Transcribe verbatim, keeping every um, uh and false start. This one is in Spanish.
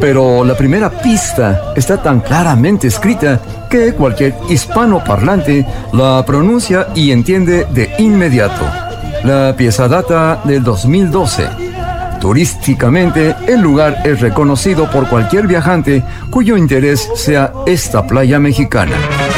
pero la primera pista está tan claramente escrita que cualquier hispanoparlante la pronuncia y entiende de inmediato. La pieza data del dos mil doce. Turísticamente, el lugar es reconocido por cualquier viajante cuyo interés sea esta playa mexicana.